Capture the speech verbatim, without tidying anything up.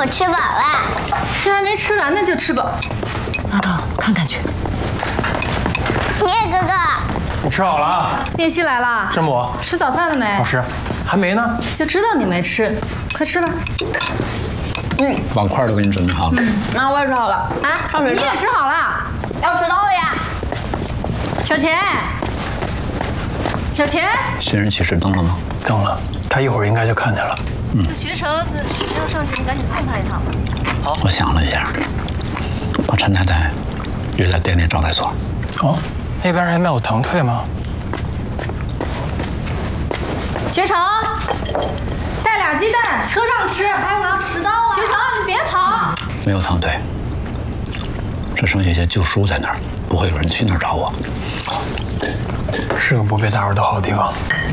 我吃饱了。 这还没吃完呢就吃饱。 阿桃，看看去。 爷爷哥哥， 你吃好了啊？ 练习来了。 师母， 吃早饭了没？ 老师，还没呢。 就知道你没吃，快吃吧。 嗯，碗筷都给你准备好了。 妈，我也吃好了。啊，上水你也吃好了？ 要迟到了呀。 小钱，小钱， 寻人启事登了吗？ 登了，他一会儿应该就看见了。 嗯。 学成要上学，你赶紧送他一趟吧。 好，我想了一下，把陈太太约在店内招待所。 哦，那边还没有腾退吗？ 学成，带俩鸡蛋，车上吃。 哎，我要迟到了。 学成，你别跑。 没有腾退，只剩下一些旧书在那儿，不会有人去那儿找我。 是个不被打扰的好地方。